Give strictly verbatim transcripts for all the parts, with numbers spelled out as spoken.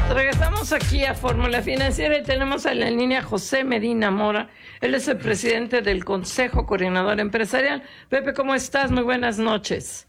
Regresamos aquí a Fórmula Financiera y tenemos en la línea a José Medina Mora. Él es el presidente del Consejo Coordinador Empresarial. Pepe, ¿cómo estás? Muy buenas noches.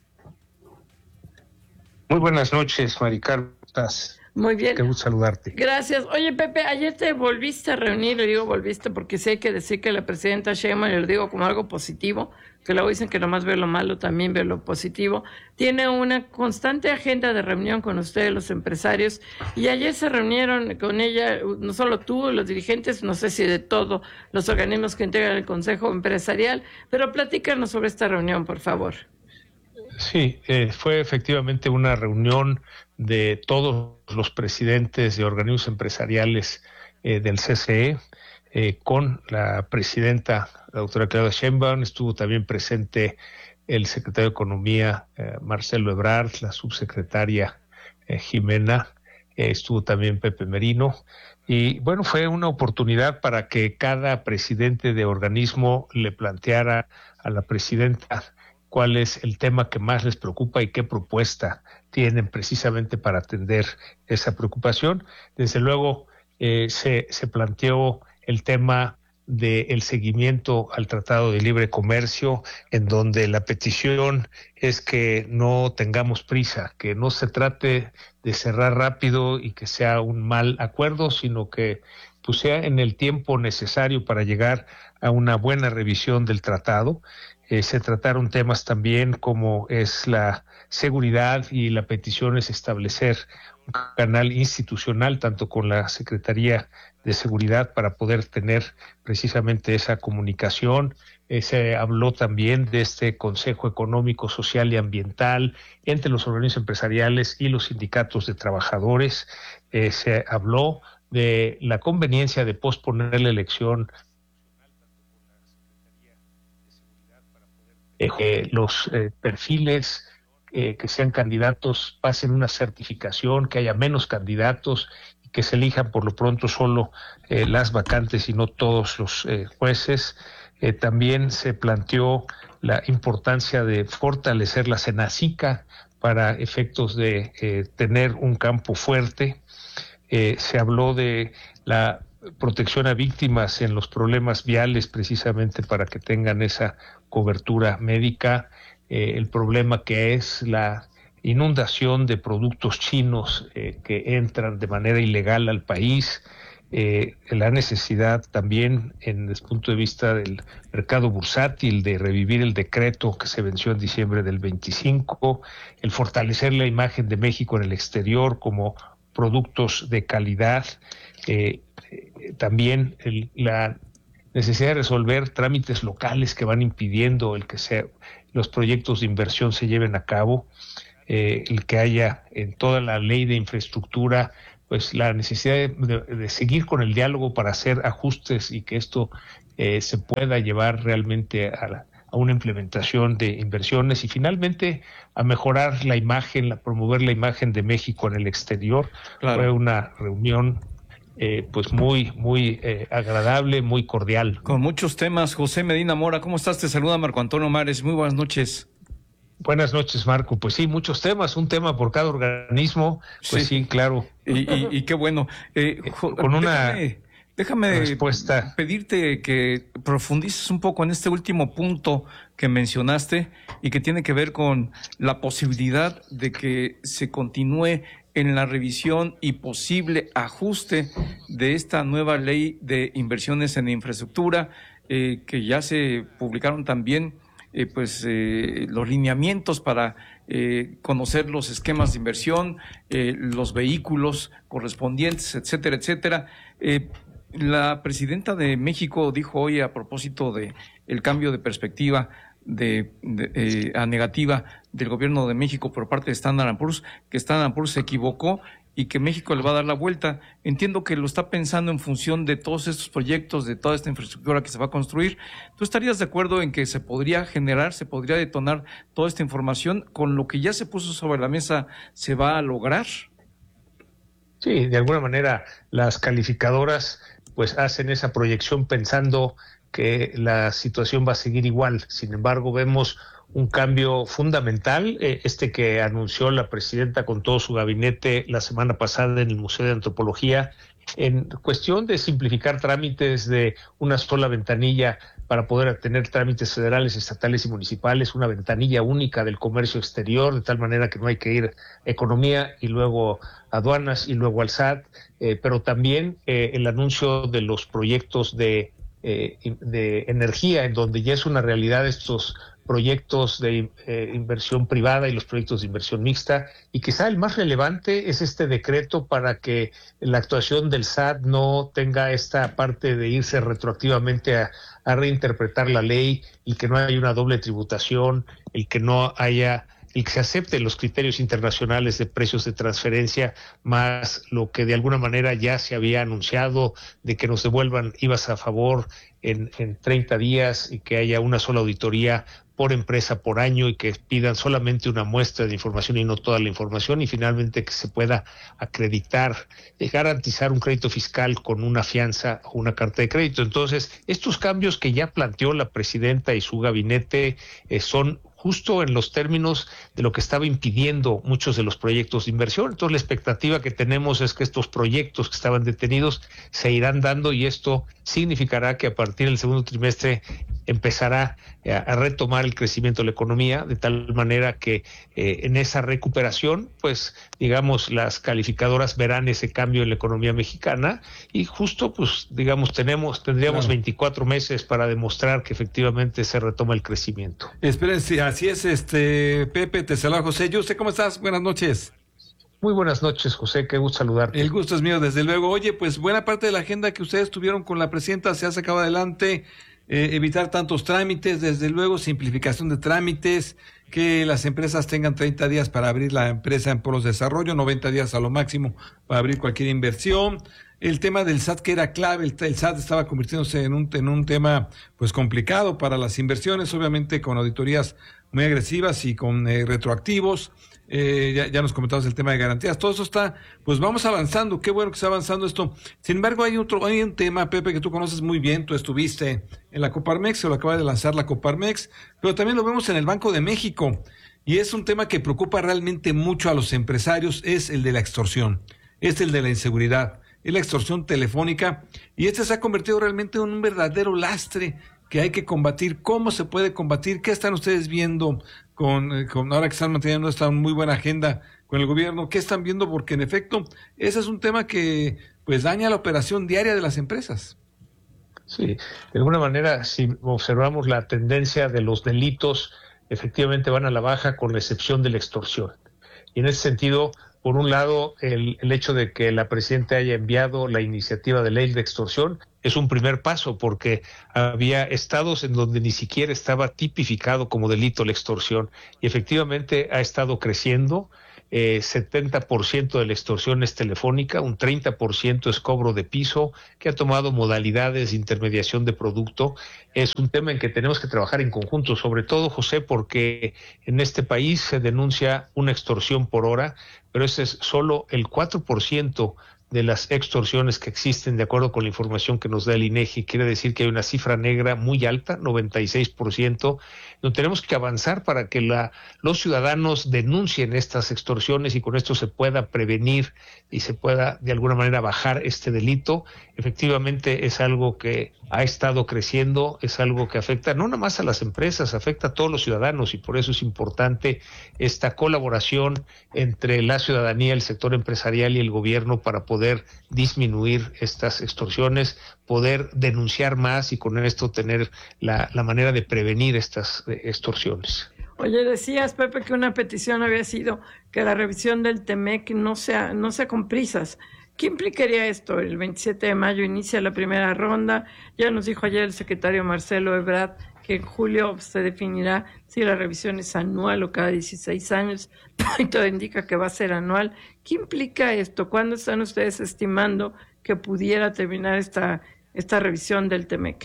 Muy buenas noches, Maricar. ¿Cómo estás? Muy bien. Qué gusto saludarte. Gracias. Oye, Pepe, ayer te volviste a reunir, le digo volviste porque sí hay que decir que la presidenta Sheinbaum, y lo digo como algo positivo, que luego dicen que nomás veo lo malo, también veo lo positivo, tiene una constante agenda de reunión con ustedes, los empresarios, y ayer se reunieron con ella, no solo tú, los dirigentes, no sé si de todos los organismos que integran el Consejo Empresarial, pero platícanos sobre esta reunión, por favor. Sí, eh, fue efectivamente una reunión de todos los presidentes de organismos empresariales eh, del C C E, eh, con la presidenta, la doctora Claudia Sheinbaum. Estuvo también presente el secretario de Economía, eh, Marcelo Ebrard, la subsecretaria eh, Jimena, eh, estuvo también Pepe Merino, y bueno, fue una oportunidad para que cada presidente de organismo le planteara a la presidenta cuál es el tema que más les preocupa y qué propuesta tienen precisamente para atender esa preocupación. Desde luego, eh, se, se planteó el tema del seguimiento al Tratado de Libre Comercio, en donde la petición es que no tengamos prisa, que no se trate de cerrar rápido y que sea un mal acuerdo, sino que pues, sea en el tiempo necesario para llegar a una buena revisión del tratado. Eh, se trataron temas también como es la seguridad, y la petición es establecer un canal institucional tanto con la Secretaría de Seguridad para poder tener precisamente esa comunicación. Eh, se habló también de este Consejo Económico, Social y Ambiental entre los organismos empresariales y los sindicatos de trabajadores. Eh, se habló de la conveniencia de posponer la elección, Eh, que los eh, perfiles eh, que sean candidatos pasen una certificación, que haya menos candidatos y que se elijan por lo pronto solo eh, las vacantes y no todos los eh, jueces. Eh, también se planteó la importancia de fortalecer la Senacica para efectos de eh, tener un campo fuerte. Eh, se habló de la protección a víctimas en los problemas viales, precisamente para que tengan esa cobertura médica, eh, el problema que es la inundación de productos chinos eh, que entran de manera ilegal al país, eh, la necesidad también, en desde el punto de vista del mercado bursátil, de revivir el decreto que se venció en diciembre del veinticinco, el fortalecer la imagen de México en el exterior como productos de calidad, eh, eh, también el, la necesidad de resolver trámites locales que van impidiendo el que sea, los proyectos de inversión se lleven a cabo, eh, el que haya en toda la ley de infraestructura pues la necesidad de, de, de seguir con el diálogo para hacer ajustes y que esto eh, se pueda llevar realmente a, la, a una implementación de inversiones, y finalmente a mejorar la imagen, a promover la imagen de México en el exterior. Claro. Fue una reunión Eh, pues muy, muy eh, agradable, muy cordial. Con muchos temas. José Medina Mora, ¿cómo estás? Te saluda Marco Antonio Mares. Muy buenas noches. Buenas noches, Marco. Pues sí, muchos temas, un tema por cada organismo. Pues sí, sí claro. Y, y, y qué bueno. Eh, jo, Con una déjame, déjame respuesta. pedirte que profundices un poco en este último punto que mencionaste y que tiene que ver con la posibilidad de que se continúe en la revisión y posible ajuste de esta nueva ley de inversiones en infraestructura, eh, que ya se publicaron también eh, pues eh, los lineamientos para eh, conocer los esquemas de inversión, eh, los vehículos correspondientes, etcétera, etcétera. Eh, la presidenta de México dijo hoy, a propósito de el cambio de perspectiva de, de eh, a negativa del gobierno de México por parte de Standard and Poor's, que Standard and Poor's se equivocó y que México le va a dar la vuelta. Entiendo que lo está pensando en función de todos estos proyectos, de toda esta infraestructura que se va a construir. ¿Tú estarías de acuerdo en que se podría generar, se podría detonar toda esta información con lo que ya se puso sobre la mesa, se va a lograr? Sí, de alguna manera las calificadoras pues hacen esa proyección pensando que la situación va a seguir igual. Sin embargo, vemos un cambio fundamental, eh, este que anunció la presidenta con todo su gabinete la semana pasada en el Museo de Antropología, en cuestión de simplificar trámites, de una sola ventanilla para poder tener trámites federales, estatales y municipales, una ventanilla única del comercio exterior, de tal manera que no hay que ir a economía y luego aduanas y luego al S A T, eh, pero también eh, el anuncio de los proyectos de, eh, de energía, en donde ya es una realidad estos proyectos de eh, inversión privada y los proyectos de inversión mixta, y quizá el más relevante es este decreto para que la actuación del S A T no tenga esta parte de irse retroactivamente a, a reinterpretar la ley, y que no haya una doble tributación, el que no haya, el que se acepten los criterios internacionales de precios de transferencia, más lo que de alguna manera ya se había anunciado de que nos devuelvan I V As a favor en, en treinta días, y que haya una sola auditoría por empresa por año, y que pidan solamente una muestra de información y no toda la información, y finalmente que se pueda acreditar, eh, garantizar un crédito fiscal con una fianza o una carta de crédito. Entonces, estos cambios que ya planteó la presidenta y su gabinete eh, son justo en los términos de lo que estaba impidiendo muchos de los proyectos de inversión. Entonces, la expectativa que tenemos es que estos proyectos que estaban detenidos se irán dando, y esto significará que a partir del segundo trimestre empezará a, a retomar el crecimiento de la economía, de tal manera que eh, en esa recuperación, pues, digamos, las calificadoras verán ese cambio en la economía mexicana, y justo, pues, digamos, tenemos, tendríamos claro. veinticuatro meses para demostrar que efectivamente se retoma el crecimiento. Espérense, así es, este Pepe, te saluda José. Yo, ¿cómo estás? Buenas noches. Muy buenas noches, José, qué gusto saludarte. El gusto es mío, desde luego. Oye, pues buena parte de la agenda que ustedes tuvieron con la presidenta se ha sacado adelante, eh, evitar tantos trámites, desde luego, simplificación de trámites, que las empresas tengan treinta días para abrir la empresa en polos de desarrollo, noventa días a lo máximo para abrir cualquier inversión. El tema del S A T, que era clave, el, el S A T estaba convirtiéndose en un, en un tema pues complicado para las inversiones, obviamente con auditorías muy agresivas y con eh, retroactivos. Eh, ya, ya nos comentabas el tema de garantías, todo eso está, pues vamos avanzando, qué bueno que está avanzando esto. Sin embargo, hay otro, hay un tema, Pepe, que tú conoces muy bien, tú estuviste en la Coparmex, se lo acaba de lanzar la Coparmex, pero también lo vemos en el Banco de México, y es un tema que preocupa realmente mucho a los empresarios, es el de la extorsión, es el de la inseguridad, es la extorsión telefónica, y este se ha convertido realmente en un verdadero lastre que hay que combatir. ¿Cómo se puede combatir? ¿Qué están ustedes viendo con, con ahora que están manteniendo esta muy buena agenda con el gobierno? ¿Qué están viendo? Porque en efecto, ese es un tema que pues daña la operación diaria de las empresas. Sí, de alguna manera, si observamos la tendencia de los delitos, efectivamente van a la baja, con la excepción de la extorsión. Y en ese sentido, por un lado, el, el hecho de que la presidenta haya enviado la iniciativa de ley de extorsión es un primer paso, porque había estados en donde ni siquiera estaba tipificado como delito la extorsión, y efectivamente ha estado creciendo. Eh, setenta por ciento de la extorsión es telefónica, un treinta por ciento es cobro de piso, que ha tomado modalidades de intermediación de producto. Es un tema en que tenemos que trabajar en conjunto, sobre todo, José, porque en este país se denuncia una extorsión por hora, pero ese es solo el cuatro por ciento de las extorsiones que existen, de acuerdo con la información que nos da el INEGI. Quiere decir que hay una cifra negra muy alta, noventa y seis por ciento. No tenemos que avanzar para que la, los ciudadanos denuncien estas extorsiones, y con esto se pueda prevenir y se pueda de alguna manera bajar este delito. Efectivamente es algo que ha estado creciendo, es algo que afecta no nada más a las empresas, afecta a todos los ciudadanos, y por eso es importante esta colaboración entre la ciudadanía, el sector empresarial y el gobierno para poder disminuir estas extorsiones, poder denunciar más, y con esto tener la, la manera de prevenir estas extorsiones. Oye, decías, Pepe, que una petición había sido que la revisión del T M E C no sea, no sea con prisas. ¿Qué implicaría esto? El veintisiete de mayo inicia la primera ronda. Ya nos dijo ayer el secretario Marcelo Ebrard que en julio se definirá si la revisión es anual o cada dieciséis años, y todo indica que va a ser anual. ¿Qué implica esto? ¿Cuándo están ustedes estimando que pudiera terminar esta, esta revisión del T M E C?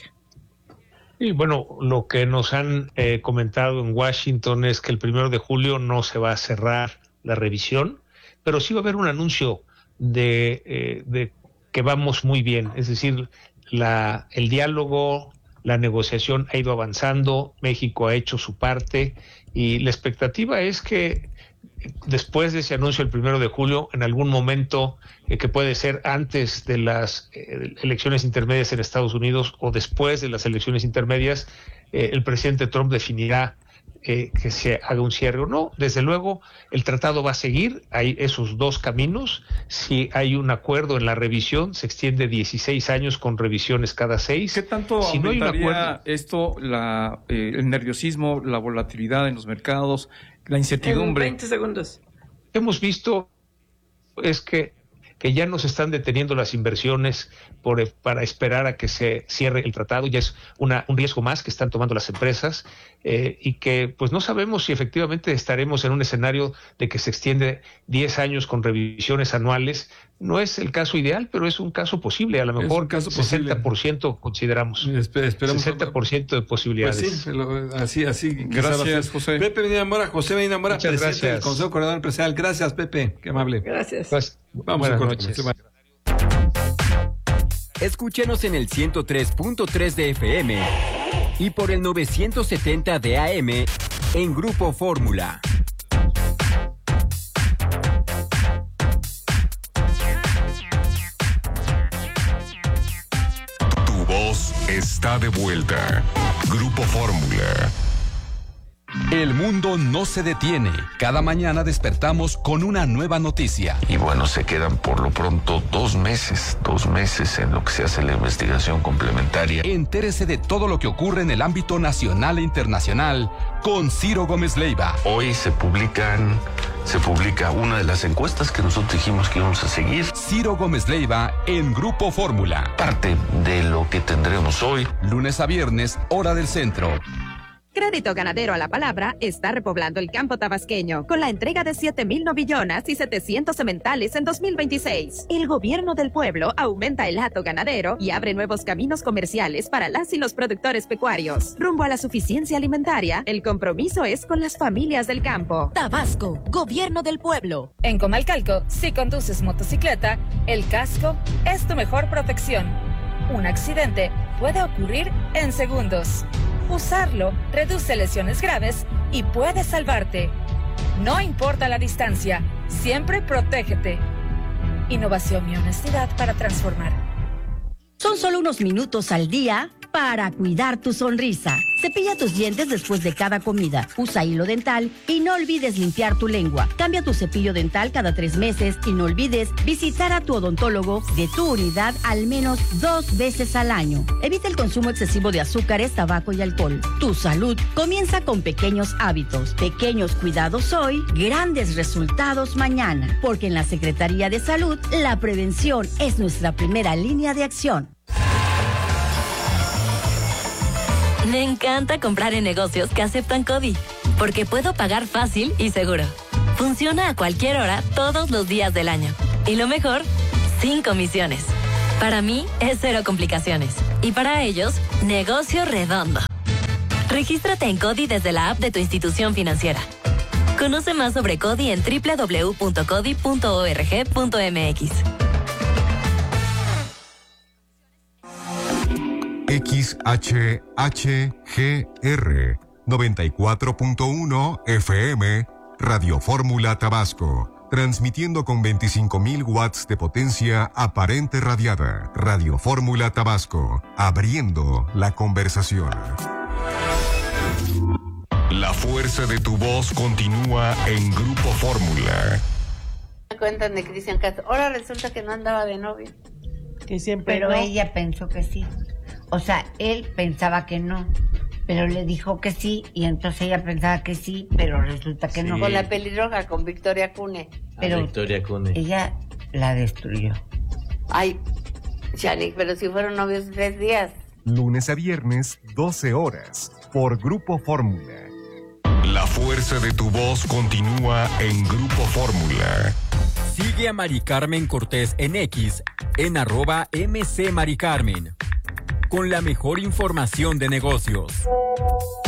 Y bueno, lo que nos han eh, comentado en Washington es que el primero de julio no se va a cerrar la revisión, pero sí va a haber un anuncio de, eh, de que vamos muy bien, es decir, la, el diálogo, la negociación ha ido avanzando, México ha hecho su parte y la expectativa es que después de ese anuncio el primero de julio, en algún momento eh, que puede ser antes de las eh, elecciones intermedias en Estados Unidos o después de las elecciones intermedias, eh, el presidente Trump definirá eh, que se haga un cierre o no. Desde luego, el tratado va a seguir, hay esos dos caminos. Si hay un acuerdo en la revisión, se extiende dieciséis años con revisiones cada seis. ¿Qué tanto si no hay un aumentaría acuerdo, esto, la, eh, el nerviosismo, la volatilidad en los mercados, la incertidumbre? En veinte segundos. hemos visto es que, que ya nos están deteniendo las inversiones por, para esperar a que se cierre el tratado. Ya es una, un riesgo más que están tomando las empresas eh, y que pues no sabemos si efectivamente estaremos en un escenario de que se extiende diez años con revisiones anuales. No es el caso ideal, pero es un caso posible. A lo mejor sesenta por ciento consideramos. Esper, esperamos sesenta por ciento de posibilidades. Pues sí, lo, así, así. Gracias, José. Pepe Medina Mora, José Medina Mora, Muchas presidente gracias. del Consejo Coordinador Empresarial. Gracias, Pepe. Qué amable. Gracias. Pues, Vamos buenas a noches. Escúchenos en el ciento tres punto tres de F M y por el novecientos setenta de A M en Grupo Fórmula. Tu voz está de vuelta. Grupo Fórmula. El mundo no se detiene. Cada mañana despertamos con una nueva noticia. Y bueno, se quedan por lo pronto dos meses, dos meses en lo que se hace la investigación complementaria. Entérese de todo lo que ocurre en el ámbito nacional e internacional con Ciro Gómez Leiva. Hoy se publican, se publica una de las encuestas que nosotros dijimos que íbamos a seguir. Ciro Gómez Leiva en Grupo Fórmula. Parte de lo que tendremos hoy. Lunes a viernes, hora del centro. Crédito Ganadero a la Palabra está repoblando el campo tabasqueño con la entrega de siete mil novillonas y setecientos sementales en dos mil veintiséis. El gobierno del pueblo aumenta el hato ganadero y abre nuevos caminos comerciales para las y los productores pecuarios. Rumbo a la suficiencia alimentaria, el compromiso es con las familias del campo. Tabasco, gobierno del pueblo. En Comalcalco, si conduces motocicleta, el casco es tu mejor protección. Un accidente puede ocurrir en segundos. Usarlo reduce lesiones graves y puede salvarte. No importa la distancia, siempre protégete. Innovación y honestidad para transformar. Son solo unos minutos al día para cuidar tu sonrisa. Cepilla tus dientes después de cada comida. Usa hilo dental y no olvides limpiar tu lengua. Cambia tu cepillo dental cada tres meses y no olvides visitar a tu odontólogo de tu unidad al menos dos veces al año. Evita el consumo excesivo de azúcares, tabaco y alcohol. Tu salud comienza con pequeños hábitos. Pequeños cuidados hoy, grandes resultados mañana. Porque en la Secretaría de Salud, la prevención es nuestra primera línea de acción. Me encanta comprar en negocios que aceptan CODI, porque puedo pagar fácil y seguro. Funciona a cualquier hora, todos los días del año. Y lo mejor, sin comisiones. Para mí, es cero complicaciones. Y para ellos, negocio redondo. Regístrate en CODI desde la app de tu institución financiera. Conoce más sobre CODI en doble u doble u doble u punto codi punto org punto m x. X H H G R noventa y cuatro punto uno F M Radio Fórmula Tabasco, transmitiendo con veinticinco mil watts de potencia aparente radiada. Radio Fórmula Tabasco, abriendo la conversación. La fuerza de tu voz continúa en Grupo Fórmula. Me cuentan de Cristian Castro. Ahora resulta que no andaba de novio. Que siempre Pero no. ella pensó que sí. O sea, él pensaba que no, pero le dijo que sí, y entonces ella pensaba que sí, pero resulta que Sí. no. Con la pelirroja, con Victoria Cune. Pero Victoria Cune. ella la destruyó. Ay, Chanik, pero si fueron novios tres días. Lunes a viernes, doce horas, por Grupo Fórmula. La fuerza de tu voz continúa en Grupo Fórmula. Sigue a Mari Carmen Cortés en X, en arroba M C Mari Carmen, con la mejor información de negocios.